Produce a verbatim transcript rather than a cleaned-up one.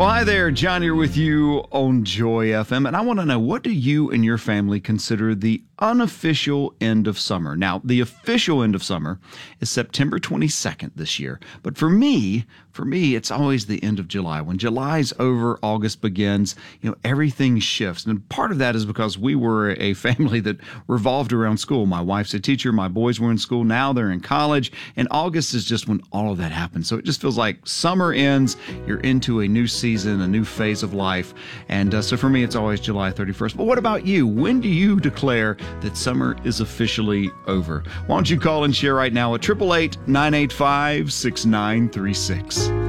Well, hi there. John here with you on Joy F M. And I want to know, what do you and your family consider the unofficial end of summer? Now, the official end of summer is September twenty-second this year. But for me, for me, it's always the end of July. When July's over, August begins, you know, everything shifts. And part of that is because we were a family that revolved around school. My wife's a teacher. My boys were in school. Now they're in college. And August is just when all of that happens. So it just feels like summer ends. You're into a new season, a new phase of life. And uh, so for me, it's always July thirty-first. But what about you? When do you declare that summer is officially over? Why don't you call and share right now at eight eight eight, nine eight five, six nine three six.